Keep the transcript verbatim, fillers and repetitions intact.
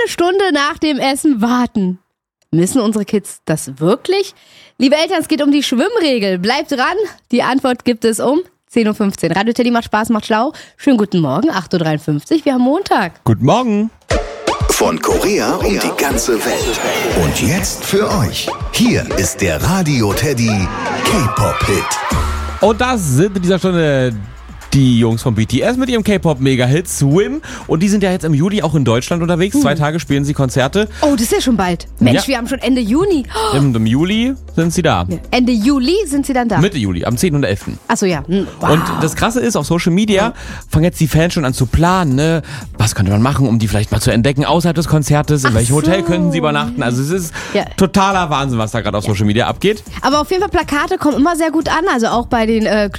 eine Stunde nach dem Essen warten. Müssen unsere Kids das wirklich? Liebe Eltern, es geht um die Schwimmregel. Bleibt dran. Die Antwort gibt es um zehn Uhr fünfzehn. Radio Teddy macht Spaß, macht schlau. Schönen guten Morgen, acht Uhr dreiundfünfzig. Wir haben Montag. Guten Morgen. Von Korea um die ganze Welt. Und jetzt für euch. Hier ist der Radio Teddy K-Pop-Hit. Und das sind in dieser Stunde die Jungs von B T S mit ihrem K-Pop-Mega-Hit Swim. Und die sind ja jetzt im Juli auch in Deutschland unterwegs. Hm. Zwei Tage spielen sie Konzerte. Oh, das ist ja schon bald. Mensch, Ja. wir haben schon Ende Juni. Oh. Im, Im Juli sind sie da. Ende Juli sind sie dann da. Mitte Juli, am zehnten und elften Achso, ja. Hm, wow. Und das Krasse ist, auf Social Media fangen jetzt die Fans schon an zu planen, ne? Was könnte man machen, um die vielleicht mal zu entdecken außerhalb des Konzertes? In Ach welchem Hotel so. könnten sie übernachten? Also es ist Ja. totaler Wahnsinn, was da gerade auf Social Media abgeht. Aber auf jeden Fall, Plakate kommen immer sehr gut an. Also auch bei den äh,